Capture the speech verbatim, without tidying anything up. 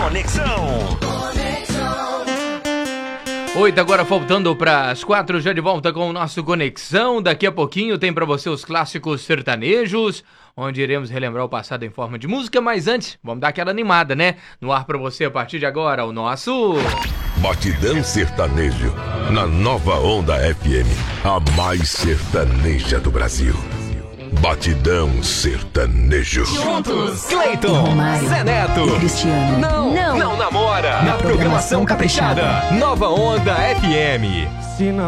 Conexão. Oito, agora faltando para as quatro, já de volta com o nosso Conexão. Daqui a pouquinho tem para você os clássicos sertanejos, onde iremos relembrar o passado em forma de música, mas antes, vamos dar aquela animada, né? No ar para você a partir de agora, o nosso... Batidão Sertanejo, na Nova Onda F M, a mais sertaneja do Brasil. Batidão Sertanejo. Juntos, Cleiton, Zé Neto, Cristiano. Não, não, não namora. Na programação caprichada, Nova Onda F M.